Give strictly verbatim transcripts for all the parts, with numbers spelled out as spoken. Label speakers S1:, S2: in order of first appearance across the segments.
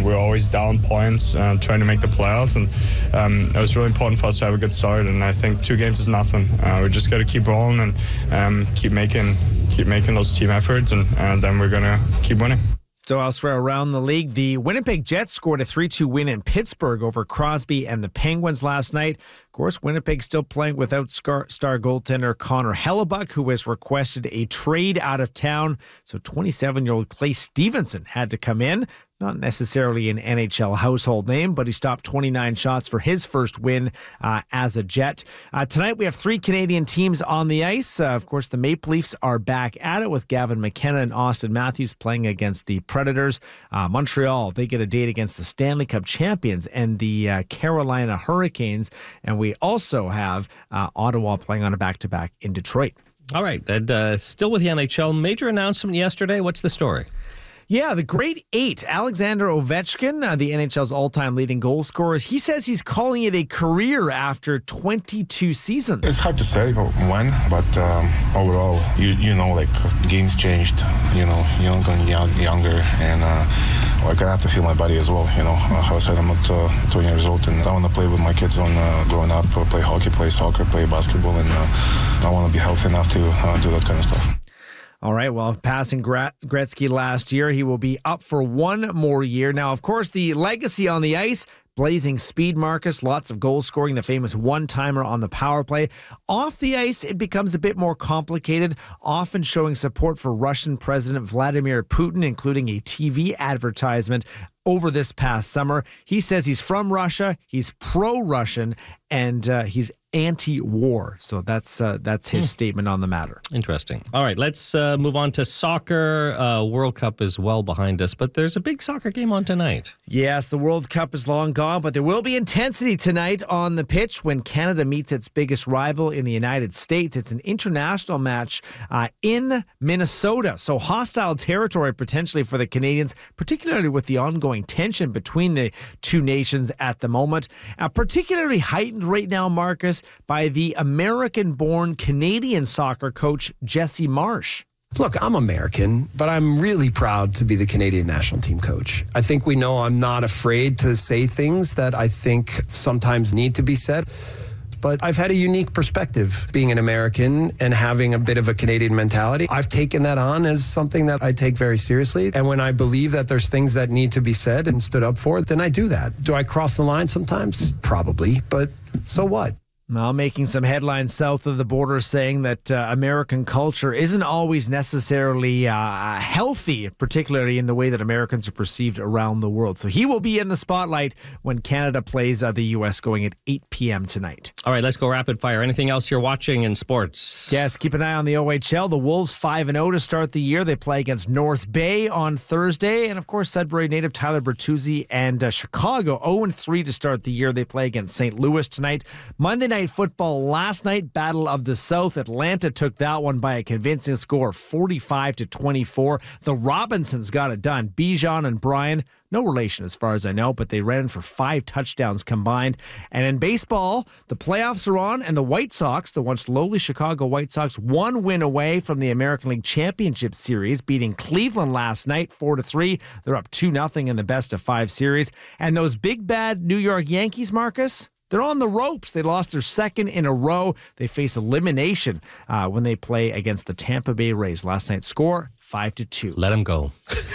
S1: we're always down points, uh, trying to make the playoffs, and um, it was really important for us to have a good start. And I think two games is nothing. Uh, we just got to keep rolling and um, keep making keep making those team efforts, and, and then we're gonna keep winning.
S2: So elsewhere around the league, the Winnipeg Jets scored a three two win in Pittsburgh over Crosby and the Penguins last night. Of course, Winnipeg still playing without star goaltender Connor Hellebuyck, who has requested a trade out of town. So twenty-seven-year-old Clay Stevenson had to come in. Not necessarily an N H L household name, but he stopped twenty-nine shots for his first win uh, as a Jet. Uh, tonight we have three Canadian teams on the ice. Uh, of course, the Maple Leafs are back at it with Gavin McKenna and Austin Matthews playing against the Predators. Uh, Montreal, they get a date against the Stanley Cup champions and the uh, Carolina Hurricanes. And we also have uh, Ottawa playing on a back-to-back in Detroit.
S3: All right, and uh, still with the N H L, major announcement yesterday. What's the story?
S2: Yeah, the great eight, Alexander Ovechkin, uh, the N H L's all-time leading goal scorer, he says he's calling it a career after twenty-two seasons.
S4: It's hard to say when, but um, overall, you you know, like, games changed, you know, young and young, younger, and uh, like, I have to feel my body as well, you know. Uh, how I said, I'm not uh, twenty years old, and I want to play with my kids on uh, growing up, uh, play hockey, play soccer, play basketball, and uh, I want to be healthy enough to uh, do that kind of stuff.
S2: All right, well, passing Gretzky last year, he will be up for one more year. Now, of course, the legacy on the ice, blazing speed, Marcus, lots of goal scoring, the famous one-timer on the power play. Off the ice, it becomes a bit more complicated, often showing support for Russian President Vladimir Putin, including a T V advertisement over this past summer. He says he's from Russia, he's pro-Russian, and uh, he's anti-war. So that's uh, that's his hmm. statement on the matter.
S3: Interesting. All right, let's uh, move on to soccer. Uh, World Cup is well behind us, but there's a big soccer game on tonight.
S2: Yes, the World Cup is long gone, but there will be intensity tonight on the pitch when Canada meets its biggest rival in the United States. It's an international match uh, in Minnesota, so hostile territory potentially for the Canadians, particularly with the ongoing tension between the two nations at the moment. Uh, particularly heightened right now, Marcus, by the American-born Canadian soccer coach Jesse Marsch.
S5: Look, I'm American, but I'm really proud to be the Canadian national team coach. I think we know I'm not afraid to say things that I think sometimes need to be said. But I've had a unique perspective being an American and having a bit of a Canadian mentality. I've taken that on as something that I take very seriously. And when I believe that there's things that need to be said and stood up for, then I do that. Do I cross the line sometimes? Probably. But so what?
S2: Well, making some headlines south of the border saying that uh, American culture isn't always necessarily uh, healthy, particularly in the way that Americans are perceived around the world. So he will be in the spotlight when Canada plays uh, the U S going at eight p.m. tonight.
S3: All right, let's go rapid fire. Anything else you're watching in sports?
S2: Yes, keep an eye on the O H L. The Wolves five and oh to start the year. They play against North Bay on Thursday. And, of course, Sudbury native Tyler Bertuzzi and uh, Chicago oh and three to start the year. They play against Saint Louis tonight. Monday night football last night, Battle of the South. Atlanta took that one by a convincing score of forty-five to twenty-four. The Robinsons got it done. Bijan and Brian, no relation as far as I know, but they ran for five touchdowns combined. And in baseball, the playoffs are on, and the White Sox, the once lowly Chicago White Sox, one win away from the American League Championship Series, beating Cleveland last night four to three. They're up two nothing in the best of five series. And those big bad New York Yankees, Marcus, they're on the ropes. They lost their second in a row. They face elimination uh, when they play against the Tampa Bay Rays. Last night's score, five to two.
S3: Let them go.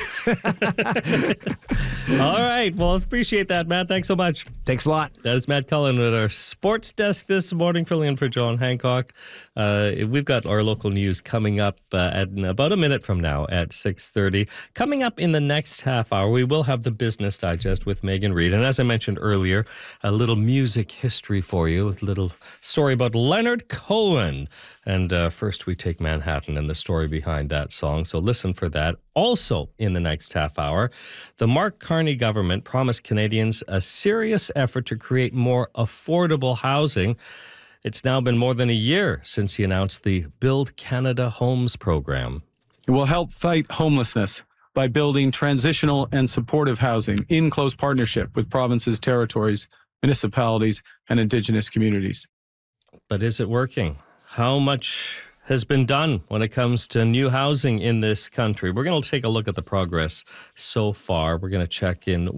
S3: All right. Well, appreciate that, Matt. Thanks so much.
S2: Thanks a lot.
S3: That is Matt Cullen at our sports desk this morning, filling in for John Hancock. Uh, we've got our local news coming up uh, at about a minute from now at six thirty. Coming up in the next half hour, we will have the Business Digest with Megan Reid. And as I mentioned earlier, a little music history for you, a little story about Leonard Cohen. And uh, first we take Manhattan and the story behind that song. So listen for that. Also in the next half hour, the Mark Carney government promised Canadians a serious effort to create more affordable housing. It's now been more than a year since he announced the Build Canada Homes program.
S6: It will help fight homelessness by building transitional and supportive housing in close partnership with provinces, territories, municipalities, and Indigenous communities.
S3: But is it working? How much has been done when it comes to new housing in this country? We're going to take a look at the progress so far. We're going to check in